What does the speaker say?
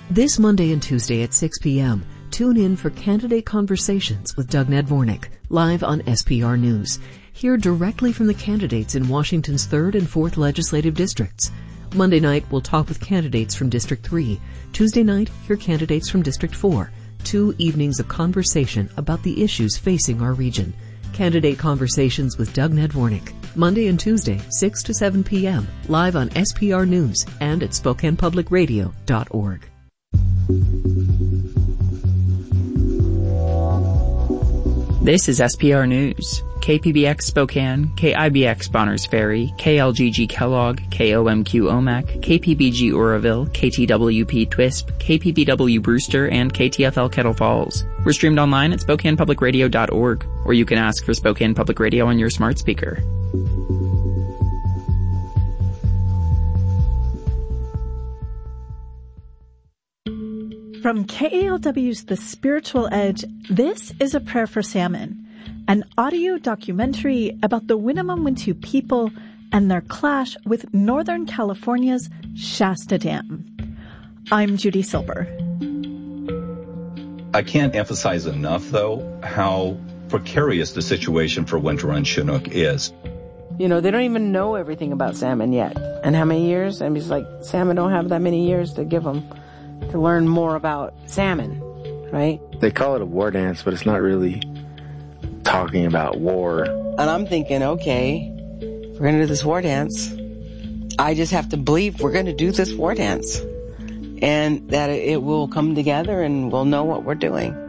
This Monday and Tuesday at 6 p.m., tune in for Candidate Conversations with Doug Nedvornik, live on SPR News. Hear directly from the candidates in Washington's 3rd and 4th legislative districts. Monday night, we'll talk with candidates from District 3. Tuesday night, hear candidates from District 4. 2 evenings of conversation about the issues facing our region. Candidate Conversations with Doug Nedvornik. Monday and Tuesday, 6 to 7 p.m., live on SPR News and at SpokanePublicRadio.org. This is SPR News. KPBX Spokane, KIBX Bonners Ferry, KLGG Kellogg, KOMQ Omak, KPBG Oroville, KTWP Twisp, KPBW Brewster, and KTFL Kettle Falls. We're streamed online at SpokanePublicRadio.org, or you can ask for Spokane Public Radio on your smart speaker. From KALW's The Spiritual Edge, this is A Prayer for Salmon, an audio documentary about the Winnemem-Wintu people and their clash with Northern California's Shasta Dam. I'm Judy Silber. I can't emphasize enough, though, how precarious the situation for winter on Chinook is. You know, they don't even know everything about salmon yet. And how many years? I mean, it's like salmon don't have that many years to give them to learn more about salmon, right? They call it a war dance, but it's not really talking about war. And I'm thinking, okay, we're going to do this war dance. I just have to believe we're going to do this war dance and that it will come together and we'll know what we're doing.